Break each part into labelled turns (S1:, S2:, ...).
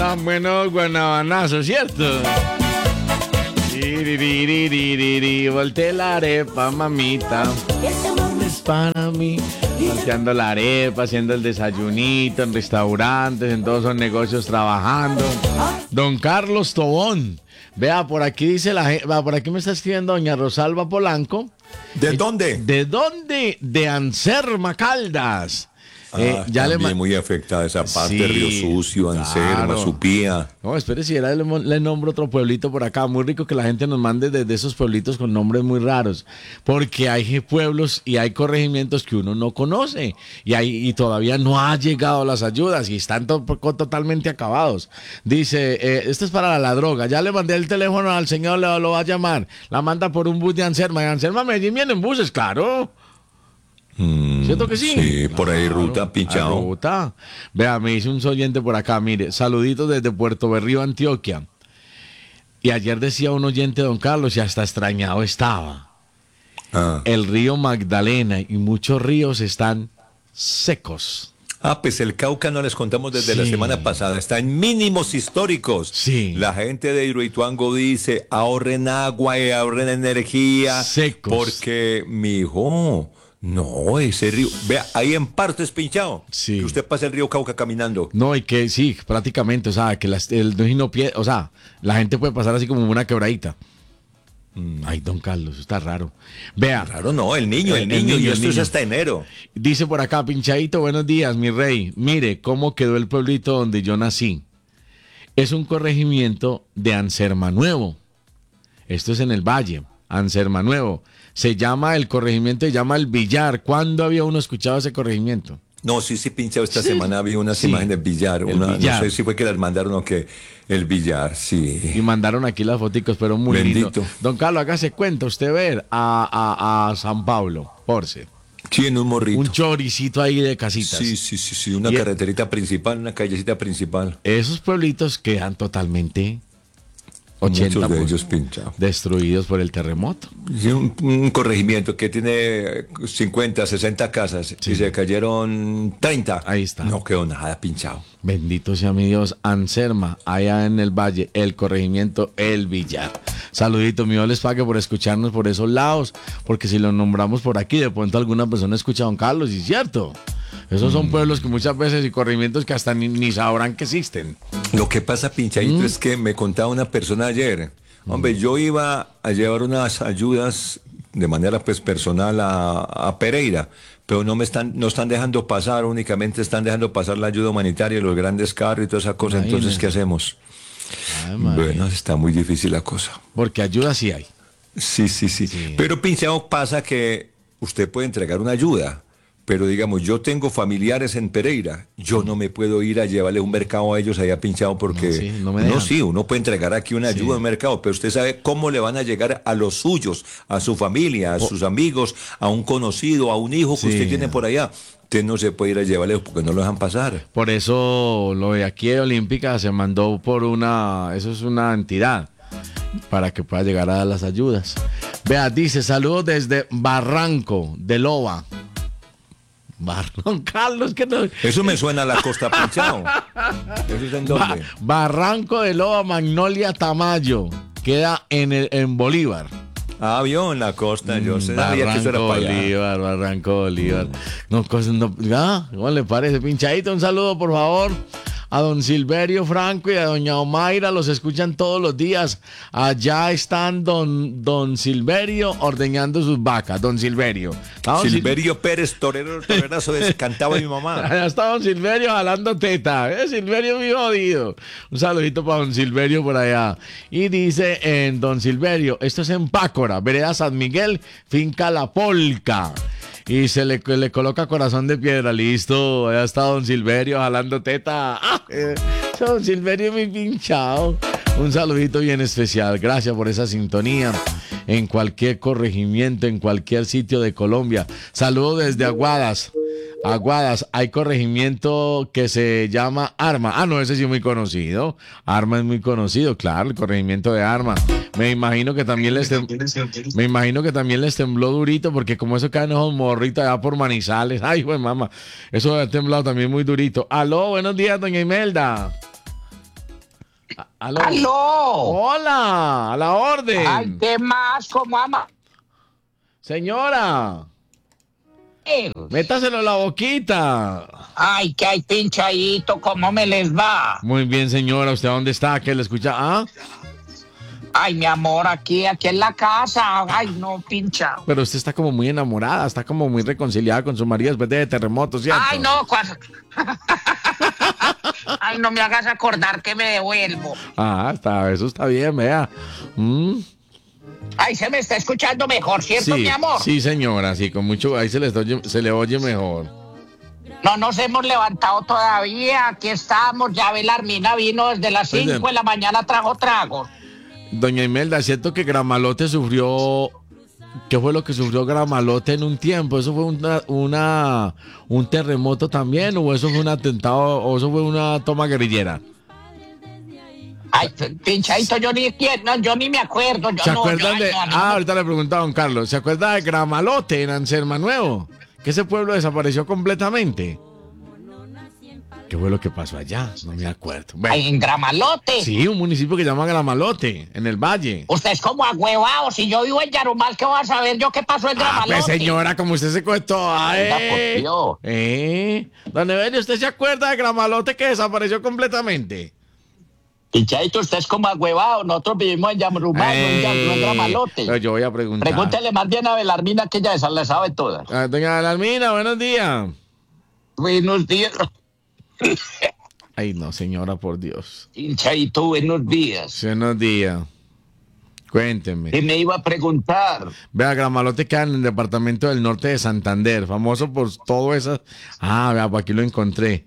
S1: Tan buenos guanabanazos, ¿cierto? Volteé la arepa, mamita. Es para mí. Volteando la arepa, haciendo el desayunito en restaurantes, en todos los negocios trabajando. Don Carlos Tobón. Vea, por aquí dice la gente, por aquí me está escribiendo doña Rosalba Polanco.
S2: ¿De dónde?
S1: ¿De dónde? De Anserma, Caldas.
S2: Ya también muy afectada esa parte, sí, Río Sucio, Anserma, claro. Supía.
S1: No, espere, si era le nombro otro pueblito por acá. Muy rico que la gente nos mande desde esos pueblitos con nombres muy raros. Porque hay pueblos y hay corregimientos que uno no conoce. Y todavía no ha llegado las ayudas y están totalmente acabados. Dice, esto es para la droga. Ya le mandé el teléfono al señor, lo va a llamar. La manda por un bus de Anserma. De Anserma a Medellín vienen buses, claro. ¿Cierto que sí?
S2: Sí, por ahí ruta, pinchado.
S1: Ruta. Vea, me dice un oyente por acá, mire, saluditos desde Puerto Berrío, Antioquia. Y ayer decía un oyente, don Carlos, y hasta extrañado estaba. El río Magdalena y muchos ríos están secos.
S2: Pues el Cauca no les contamos desde la semana pasada, está en mínimos históricos.
S1: Sí.
S2: La gente de Hidroituango dice, ahorren agua y ahorren energía.
S1: Secos.
S2: Porque, mijo... No, ese río, vea, ahí en partes pinchado.
S1: Sí.
S2: Que usted pasa el río Cauca caminando.
S1: No, y que sí, prácticamente, o sea, que la gente puede pasar así como una quebradita. Ay, don Carlos, está raro. Vea.
S2: Claro, no, el niño, y esto es hasta enero.
S1: Dice por acá, pinchadito, buenos días, mi rey. Mire cómo quedó el pueblito donde yo nací. Es un corregimiento de Anserma Nuevo. Esto es en el Valle, Anserma Nuevo. Se llama el corregimiento, se llama El Villar. ¿Cuándo había uno escuchado ese corregimiento?
S2: No, sí, pinchado. Esta semana había unas imágenes del Villar.
S1: Villar.
S2: No sé si fue que las mandaron o que el Villar, sí.
S1: Y mandaron aquí las foticos, pero muy
S2: bendito.
S1: Lindo. Don Carlos, hágase cuenta usted ver a San Pablo, Porce.
S2: Sí, en un morrito.
S1: Un choricito ahí de casitas.
S2: Sí. Una carreterita principal, una callecita principal.
S1: Esos pueblitos quedan totalmente... 80
S2: muchos de ellos pinchados,
S1: destruidos por el terremoto.
S2: Sí, un corregimiento que tiene 50, 60 casas y se cayeron 30.
S1: Ahí está.
S2: No quedó nada pinchado.
S1: Bendito sea mi Dios. Anserma, allá en el Valle, el corregimiento El Villar. Saludito, mi Dios les pague por escucharnos por esos lados, porque si lo nombramos por aquí, de pronto alguna persona escucha a don Carlos, y es cierto. Esos son pueblos que muchas veces y corregimientos que hasta ni sabrán que existen.
S2: Lo que pasa, pinchadito, es que me contaba una persona ayer. Hombre, yo iba a llevar unas ayudas de manera pues personal a Pereira, pero no están dejando pasar, únicamente están dejando pasar la ayuda humanitaria, los grandes carros y toda esa cosa.
S1: Imagínese.
S2: Entonces, ¿qué hacemos? Bueno, está muy difícil la cosa.
S1: Porque ayuda sí hay.
S2: Sí. Pero, pinchado, pasa que usted puede entregar una ayuda. Pero digamos, yo tengo familiares en Pereira, yo no me puedo ir a llevarle un mercado a ellos allá pinchado porque... uno puede entregar aquí una ayuda al mercado, pero usted sabe cómo le van a llegar a los suyos, a su familia, a sus amigos, a un conocido, a un hijo que usted tiene por allá. Usted no se puede ir a llevarle porque no lo dejan pasar.
S1: Por eso lo de aquí de Olímpica se mandó por eso es una entidad, para que pueda llegar a las ayudas. Vea, dice, saludos desde Barranco de Loba. Don Carlos, que no...
S2: Eso me suena a la costa pinchado. ¿Eso es en dónde?
S1: Barranco de Loba, Magnolia, Tamayo. Queda en Bolívar.
S2: Vio en la costa. Yo sabía que eso era para allá.
S1: Barranco Bolívar. ¿Cómo le parece? Pinchadito, un saludo, por favor. A don Silverio Franco y a doña Omaira, los escuchan todos los días. Allá están don Silverio ordeñando sus vacas, don Silverio.
S2: Silverio Pérez, torerazo, cantaba mi mamá.
S1: Allá está don Silverio jalando teta. Silverio mi jodido. Un saludito para don Silverio por allá. Y dice en don Silverio, esto es en Pácora, vereda San Miguel, finca La Polca. Y se le coloca corazón de piedra, listo. Allá está don Silverio jalando teta. Don Silverio mi pinchado. Un saludito bien especial. Gracias por esa sintonía. En cualquier corregimiento, en cualquier sitio de Colombia. Saludo desde Aguadas. Hay corregimiento que se llama Arma. No, ese sí es muy conocido. Arma es muy conocido, claro, el corregimiento de Arma. Me imagino que también les tembló durito, porque como eso caen esos morritos allá por Manizales. Ay, pues mamá, eso ha temblado también muy durito. Aló, buenos días, doña Imelda. Aló.
S3: ¡Aló!
S1: Hola, a la orden.
S3: Ay, ¿qué más? ¿Cómo ama?
S1: Señora, métaselo en la boquita.
S3: Ay, que hay pinchadito, ¿cómo me les va?
S1: Muy bien, señora. ¿Usted dónde está? ¿Qué le escucha? ¿Ah?
S3: Ay, mi amor, aquí en la casa. Ay, no, pincha.
S1: Pero usted está como muy enamorada, está como muy reconciliada con su marido después de terremotos, ¿cierto?
S3: Ay, no, Ay, no me hagas acordar que me devuelvo.
S1: Eso está bien, vea.
S3: Ay, se me está escuchando mejor, ¿cierto, mi amor?
S1: Sí, señora, sí, con mucho, ahí se le oye mejor.
S3: No nos hemos levantado todavía, aquí estamos, ya Belarmina vino desde las 5 de la mañana, trajo tragos.
S1: Doña Imelda, es cierto que Gramalote sufrió. ¿Qué fue lo que sufrió Gramalote en un tiempo? ¿Eso fue un terremoto también? ¿O eso fue un atentado? ¿O eso fue una toma guerrillera?
S3: Ay, pinchadito, yo ni me acuerdo.
S1: ¿Se acuerdan de.? Ahorita le preguntaba a don Carlos. ¿Se acuerda de Gramalote en Anserma Nuevo? Que ese pueblo desapareció completamente. ¿Qué fue lo que pasó allá? No me acuerdo. Bueno,
S3: en Gramalote.
S1: Sí, un municipio que se llama Gramalote, en el Valle.
S3: Usted es como agüevado. Si yo vivo en Yarumal, ¿qué voy a saber yo qué pasó en Gramalote?
S1: Pues señora, como usted se cuestó.
S3: Por Dios.
S1: Don Evelio, ¿usted se acuerda de Gramalote que desapareció completamente?
S3: Pinchadito, usted es como agüevado. Nosotros vivimos en Yarumal, no en Gramalote.
S1: Pero yo voy a preguntar.
S3: Pregúntele más bien a Belarmina, que ella le sabe todas.
S1: Doña Belarmina, buenos días.
S3: Buenos días.
S1: Ay, no, señora, por Dios.
S3: Pinchadito, buenos días.
S1: Buenos días. Cuénteme.
S3: ¿Qué me iba a preguntar?
S1: Vea, Gramalote queda en el departamento del norte de Santander, famoso por todo eso. Vea, por aquí lo encontré.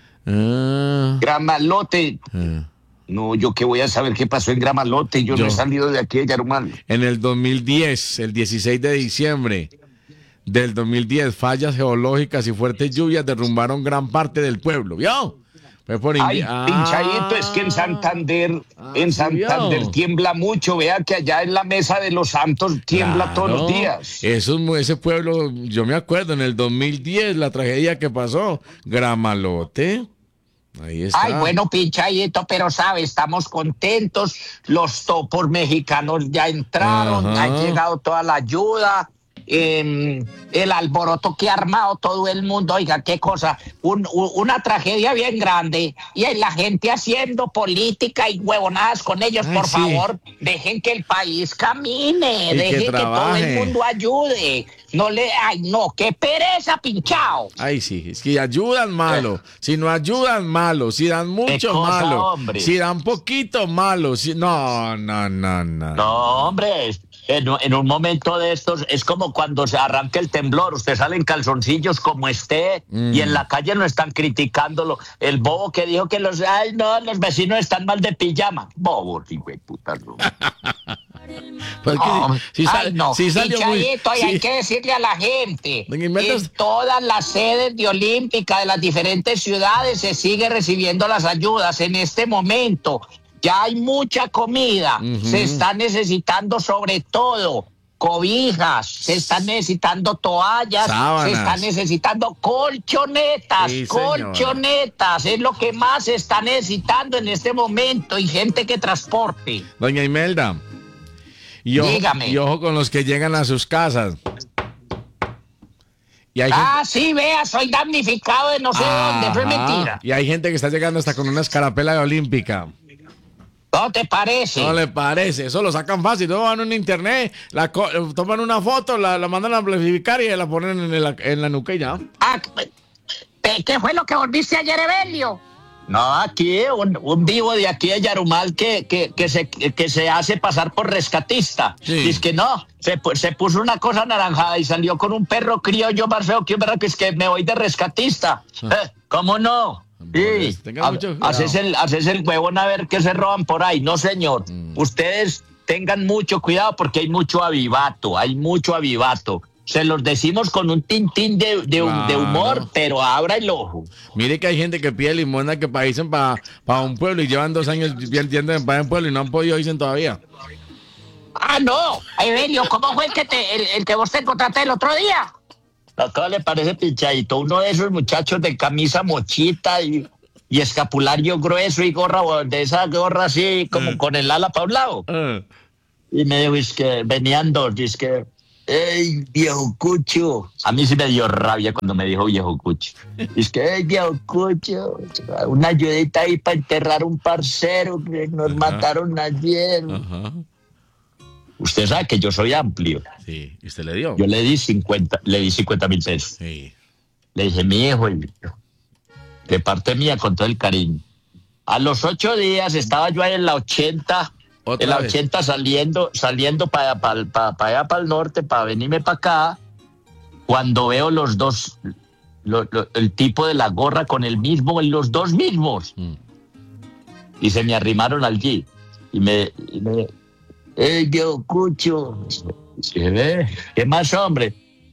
S3: Gramalote. No, yo qué voy a saber qué pasó en Gramalote. Yo no he salido de aquí de Yarumal.
S1: En el 2010, el 16 de diciembre del 2010, fallas geológicas y fuertes lluvias derrumbaron gran parte del pueblo. ¿Vio?
S3: Pinchadito, es que en Santander, tiembla mucho. Vea que allá en la Mesa de los Santos tiembla todos los días.
S1: Ese pueblo, yo me acuerdo, en el 2010, la tragedia que pasó, Gramalote. Ahí está.
S3: Ay, bueno, pinchadito, pero sabe, estamos contentos. Los topos mexicanos ya entraron, ha llegado toda la ayuda. El alboroto que ha armado todo el mundo, oiga, qué cosa, una tragedia bien grande, y la gente haciendo política y huevonadas con ellos. Por favor, dejen que el país camine, dejen que todo el mundo ayude. No, qué pereza, pinchado.
S1: Ay, sí, es que ayudan malo, si no ayudan malo, si dan mucho malo, hombre. Si dan poquito malo, no.
S3: No, hombre, en un momento de estos es como cuando se arranca el temblor, usted sale en calzoncillos como esté y en la calle no están criticándolo. El bobo que dijo que los vecinos están mal de pijama. Bobo, hijo de puta. Hay que decirle a la gente, en todas las sedes de Olímpica de las diferentes ciudades se sigue recibiendo las ayudas en este momento. Ya hay mucha comida, se está necesitando sobre todo cobijas, se están necesitando toallas, sábanas. Se están necesitando colchonetas, colchonetas, es lo que más se está necesitando en este momento, y gente que transporte.
S1: Doña Imelda,
S3: dígame.
S1: Y ojo con los que llegan a sus casas.
S3: Sí, vea, soy damnificado de no sé dónde, eso es mentira.
S1: Y hay gente que está llegando hasta con una escarapela de Olímpica.
S3: ¿No te parece?
S1: No le parece, eso lo sacan fácil, no van en internet, toman una foto, la mandan a amplificar y la ponen en la nuca y ya.
S3: ¿Qué fue lo que volviste ayer, Evelio? No, aquí un vivo de aquí de Yarumal que se hace pasar por rescatista. Sí. Dice que no, se puso una cosa anaranjada y salió con un perro criollo más feo que un perro, que es que me voy de rescatista. ¿Cómo no? Sí, haces el huevón a ver qué se roban por ahí. No, señor, ustedes tengan mucho cuidado porque hay mucho avivato. Se los decimos con un tintín de humor, pero abra el ojo.
S1: Mire que hay gente que pide limosna que paisen para un pueblo y llevan 2 años pidiendo para un pueblo y no han podido, dicen todavía.
S3: No, Evelio, ¿cómo fue el que vos te encontraste el otro día? ¿Acá le parece, pinchadito? Uno de esos muchachos de camisa mochita y y escapulario grueso y gorra, de esa gorra así como con el ala para un lado. Y me dijo, es que venían dos, es que, ¡ey, viejo cucho! A mí sí me dio rabia cuando me dijo viejo cucho. Es que, ¡ey, viejo cucho! Una ayudita ahí para enterrar un parcero que nos mataron ayer. Usted sabe que yo soy amplio.
S1: Sí, ¿y usted le dio?
S3: Yo le di 50,000 pesos.
S1: Sí.
S3: Le dije, mi hijo, de parte mía, con todo el cariño. A los 8 días estaba yo ahí en la 80... En la 80 saliendo para allá para el norte, para venirme para acá, cuando veo los dos, el tipo de la gorra con el mismo, los dos mismos. Y se me arrimaron al G. Y me ¡ey, viejo cucho! ¿Qué más, hombre?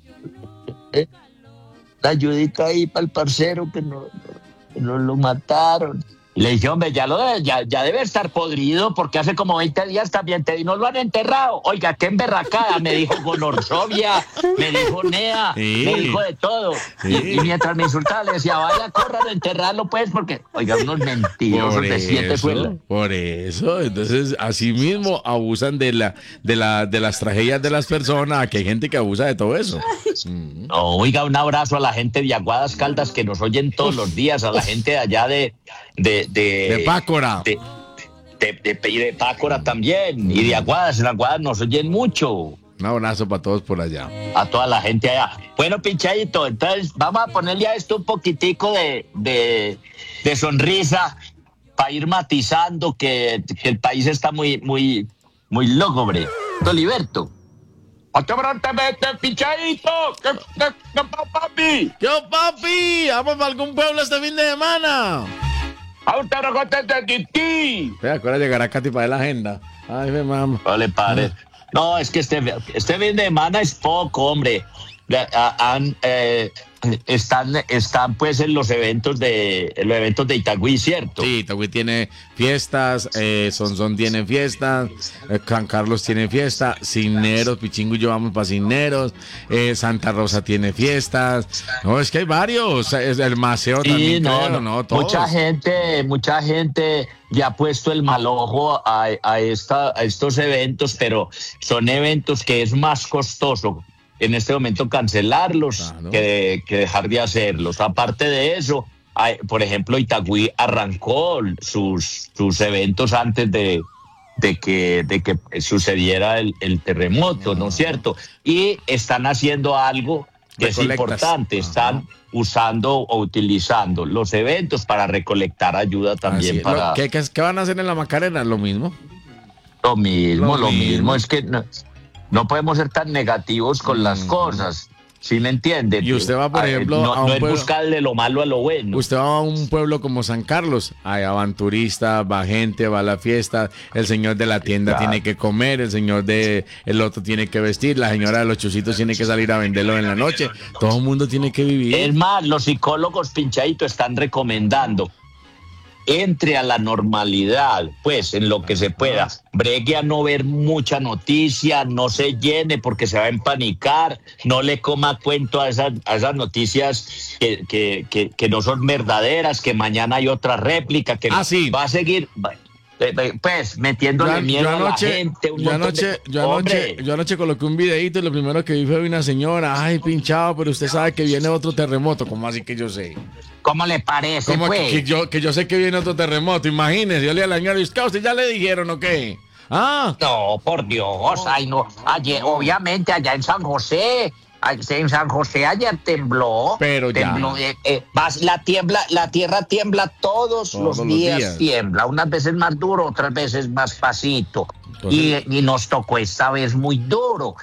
S3: La ayudita ahí para el parcero que no lo mataron. Y le dije, hombre, ya debe estar podrido porque hace como 20 días también no lo han enterrado. Oiga, qué emberracada, me dijo Gonorsovia, me dijo Nea,
S1: sí.
S3: me dijo de todo. Sí. Y mientras me insultaba le decía, vaya, corran a enterrarlo pues, porque, oiga, unos mentirosos de 7 suelas.
S1: Por eso, entonces, así mismo abusan de las tragedias de las personas, que hay gente que abusa de todo eso.
S3: No, oiga, un abrazo a la gente de Aguadas Caldas que nos oyen todos los días, a la gente de allá de
S1: Pácora.
S3: De Pácora también. Y de Aguadas, en Aguadas nos oyen mucho.
S1: Un abrazo para todos por allá.
S3: A toda la gente allá. Bueno, pinchadito, entonces vamos a ponerle a esto un poquitico de sonrisa para ir matizando que el país está muy lúgubre. Oliverto. ¡Atebrantemente, pinchadito! ¿Qué papi?
S1: ¡Qué papi! ¡Vamos para algún pueblo este fin de semana!
S3: ¡A un terracote de Titi!
S1: Ahora llegará Katy para la agenda. Ay, mi mamá.
S3: Vale, padre. No, es que este fin de semana es poco, hombre. Están pues en los eventos de Itagüí, ¿cierto?
S1: Sí, Itagüí tiene fiestas, Sonsón tiene fiestas, San Carlos tiene fiesta, Cisneros, Pichingo y yo vamos para Cisneros, Santa Rosa tiene fiestas. No, es que hay varios, el Maceo también, no, todos.
S3: Mucha gente ya ha puesto el mal ojo a estos eventos, pero son eventos que es más costoso en este momento cancelarlos que dejar de hacerlos. Aparte de eso, por ejemplo, Itagüí arrancó sus eventos antes de que sucediera el terremoto, ¿no es cierto? Y están haciendo algo que es importante, están usando o utilizando los eventos para recolectar ayuda también.
S1: ¿Qué van a hacer en la Macarena? ¿Lo mismo?
S3: Lo mismo. Es que no podemos ser tan negativos con las cosas, ¿sí me entiende?
S1: Y usted va, por ejemplo,
S3: a un pueblo, es buscarle lo malo a lo bueno.
S1: Usted va a un pueblo como San Carlos, allá van turistas, va gente, va a la fiesta, el señor de la tienda tiene que comer, el señor del otro tiene que vestir, la señora de los chusitos tiene que salir a venderlo en la noche, todo el mundo tiene que vivir.
S3: Es más, los psicólogos, pinchadito, están recomendando entre a la normalidad, pues, en lo que se pueda. Bregue a no ver mucha noticia, no se llene porque se va a empanicar, no le coma cuento a esas noticias que no son verdaderas, que mañana hay otra réplica, que va a seguir... Pues metiéndole miedo a la gente.
S1: Yo anoche coloqué un videíto y lo primero que vi fue una señora, ay, pinchado, pero usted sabe que viene otro terremoto. ¿Cómo así que yo sé?
S3: ¿Cómo le parece,
S1: como
S3: pues?
S1: que yo sé que viene otro terremoto, imagínese. Yo le dije a la señora, ¿y usted ya le dijeron o qué?
S3: No, por Dios, ay no. Ayer, obviamente allá en San José ayer tembló.
S1: Pero
S3: tembló, la tierra tiembla todos los días. Tiembla, unas veces más duro, otras veces más pasito. Entonces, y nos tocó esta vez muy duro.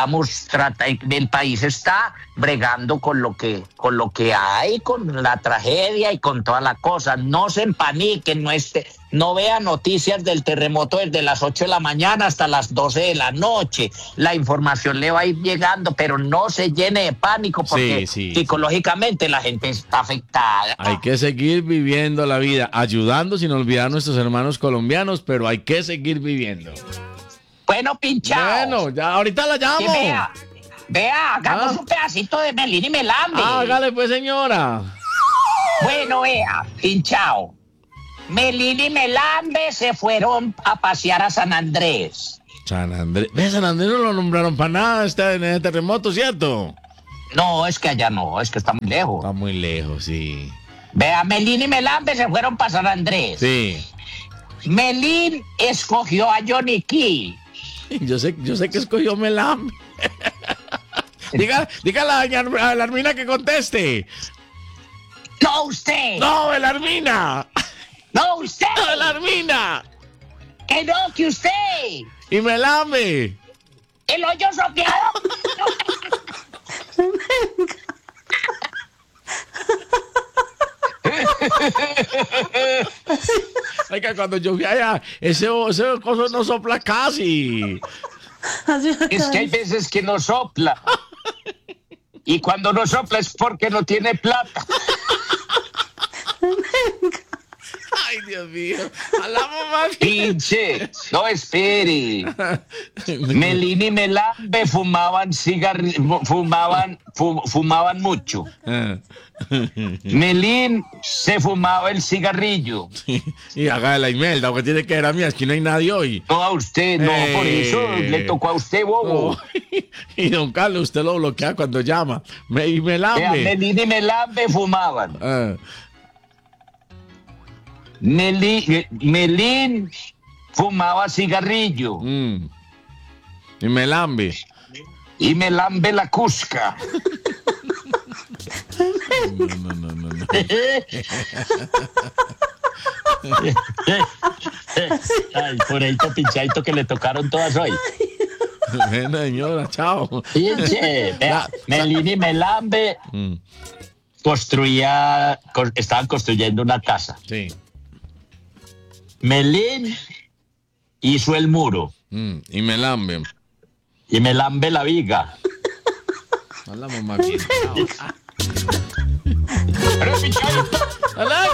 S3: El país está bregando con lo que hay, con la tragedia y con toda la cosa. No se empaniquen, no vea noticias del terremoto desde las 8 de la mañana hasta las 12 de la noche. La información le va a ir llegando, pero no se llene de pánico porque psicológicamente la gente está afectada.
S1: Hay que seguir viviendo la vida, ayudando sin olvidar a nuestros hermanos colombianos, pero hay que seguir viviendo.
S3: Bueno, pinchado.
S1: Bueno, ya ahorita la llamo.
S3: Vea, hagamos un pedacito de Melín y Melambe.
S1: Hágale pues, señora.
S3: Bueno, vea, pinchao. Melín y Melambe se fueron a pasear a San Andrés.
S1: San Andrés. ¿Ves? San Andrés no lo nombraron para nada en este terremoto, ¿cierto?
S3: No, es que allá no, es que está muy lejos.
S1: Está muy lejos, sí.
S3: Vea, Melín y Melambe se fueron para San Andrés.
S1: Sí.
S3: Melín escogió a Johnny Key.
S1: Yo sé que escogió Melambe. Dígale a la Armina que conteste.
S3: No, usted.
S1: ¡No, el Armina!
S3: No, usted.
S1: ¡No, el Armina!
S3: Que no, que usted.
S1: ¡Y Melambe!
S3: El hoyo sopeado.
S1: Oiga, cuando yo fui allá, ese coso no sopla casi.
S3: Es que hay veces que no sopla. Y cuando no sopla es porque no tiene plata.
S1: Ay, Dios mío. Hablamos más.
S3: Pinche. No, espere. Melín y Melambe fumaban fumaban mucho. Melín se fumaba el cigarrillo.
S1: Y haga la Imelda, porque tiene que ver a mí, es que no hay nadie hoy.
S3: No, a usted, no, por eso le tocó a usted, bobo.
S1: Oh, y don Carlos, usted lo bloquea cuando llama. Y Melambe.
S3: Vea, Melín y Melambe fumaban. Melín fumaba cigarrillo.
S1: Y Melambe.
S3: Y Melambe la cusca.
S1: No.
S3: Ay, por ahí pinchadito que le tocaron todas hoy.
S1: Bueno, señora, chao.
S3: Pinche, vea, Melín y Melambe estaban construyendo una casa.
S1: Sí.
S3: Melín hizo el muro.
S1: Y Melambe.
S3: Y Melambe la viga.
S1: Hablamos más bien. Chao.
S3: Pero pinchadito.
S1: Hola.